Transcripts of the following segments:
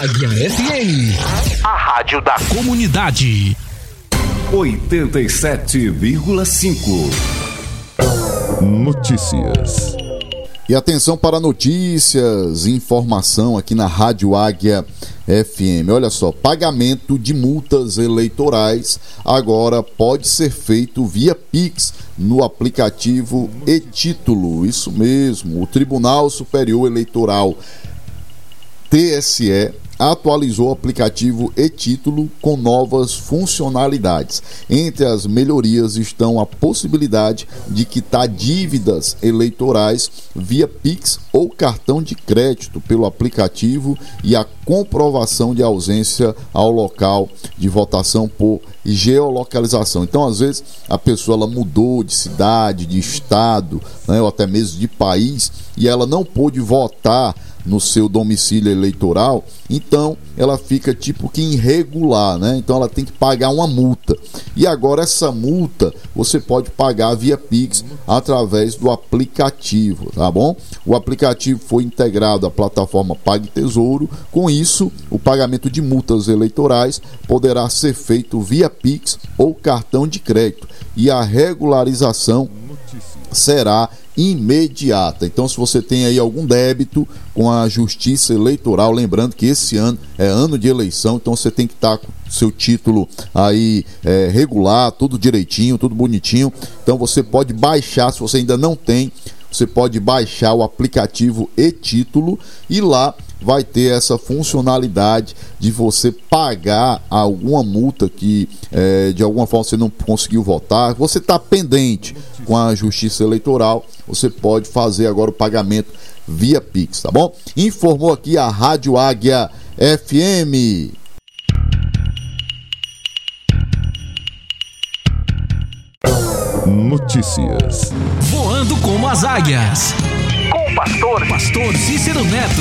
Águia FM, a rádio da comunidade. 87,5. Notícias. E atenção para notícias, informação aqui na Rádio Águia FM. Olha só, pagamento de multas eleitorais agora pode ser feito via Pix no aplicativo e-Título. Isso mesmo, o Tribunal Superior Eleitoral, TSE, atualizou o aplicativo e-Título com novas funcionalidades. Entre as melhorias estão a possibilidade de quitar dívidas eleitorais via Pix ou cartão de crédito pelo aplicativo e a comprovação de ausência ao local de votação por geolocalização. Então, às vezes, a pessoa ela mudou de cidade, de estado, né, ou até mesmo de país, e ela não pôde votar no seu domicílio eleitoral, então ela fica tipo que irregular, né? Então ela tem que pagar uma multa. E agora essa multa você pode pagar via Pix através do aplicativo, tá bom? O aplicativo foi integrado à plataforma PagTesouro. Com isso, o pagamento de multas eleitorais poderá ser feito via Pix ou cartão de crédito e a regularização será imediata. Então, se você tem aí algum débito com a Justiça Eleitoral, lembrando que esse ano é ano de eleição, então você tem que estar com seu título aí regular, tudo direitinho, tudo bonitinho. Então você pode baixar, se você ainda não tem, você pode baixar o aplicativo e-Título e lá vai ter essa funcionalidade de você pagar alguma multa que de alguma forma você não conseguiu votar, você está pendente com a Justiça Eleitoral, você pode fazer agora o pagamento via Pix, tá bom? Informou aqui a Rádio Águia FM. Notícias. Voando como as águias. Com o pastor Cícero Neto.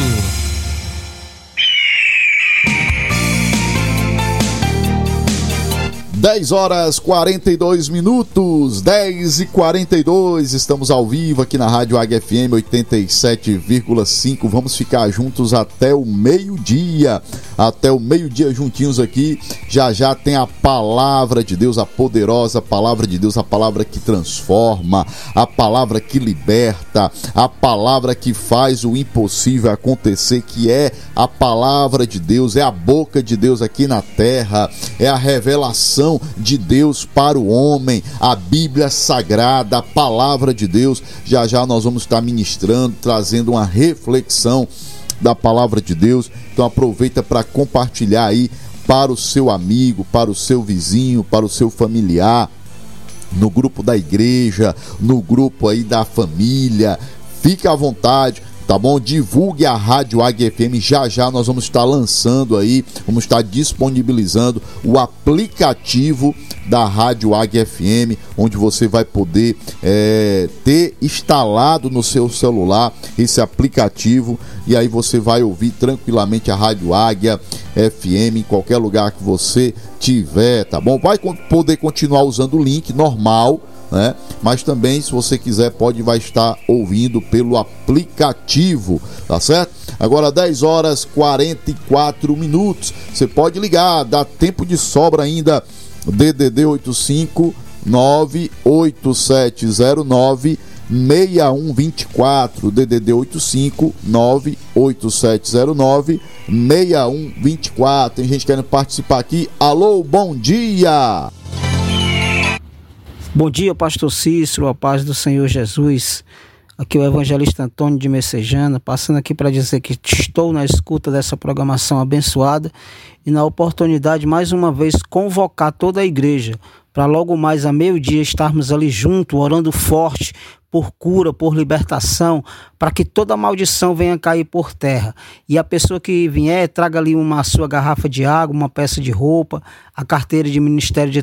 10h42, 10h42, estamos ao vivo aqui na Rádio Águia FM 87,5. Vamos ficar juntos até o meio-dia, juntinhos aqui. Já já tem a palavra de Deus, a poderosa palavra de Deus, a palavra que transforma, a palavra que liberta, a palavra que faz o impossível acontecer, que é a palavra de Deus, é a boca de Deus aqui na terra, é a revelação de Deus para o homem, a Bíblia Sagrada, a palavra de Deus. Já já nós vamos estar ministrando, trazendo uma reflexão da palavra de Deus. Então aproveita para compartilhar aí para o seu amigo, para o seu vizinho, para o seu familiar, no grupo da igreja, no grupo aí da família. Fique à vontade, tá bom? Divulgue a Rádio Águia FM. Já já nós vamos estar lançando aí, vamos estar disponibilizando o aplicativo da Rádio Águia FM, onde você vai poder ter instalado no seu celular esse aplicativo, e aí você vai ouvir tranquilamente a Rádio Águia FM em qualquer lugar que você tiver, tá bom? Vai poder continuar usando o link normal, né? Mas também, se você quiser, vai estar ouvindo pelo aplicativo, tá certo? Agora 10h44, você pode ligar, dá tempo de sobra ainda. DDD 85 98709 6124, DDD 85 98709 6124. Tem gente querendo participar aqui. Alô, bom dia! Bom dia, pastor Cícero, a paz do Senhor Jesus. Aqui é o evangelista Antônio de Messejana, passando aqui para dizer que estou na escuta dessa programação abençoada e na oportunidade, mais uma vez, convocar toda a igreja para logo mais a meio-dia estarmos ali juntos, orando forte por cura, por libertação, para que toda maldição venha cair por terra. E a pessoa que vier, traga ali uma sua garrafa de água, uma peça de roupa, a carteira de Ministério de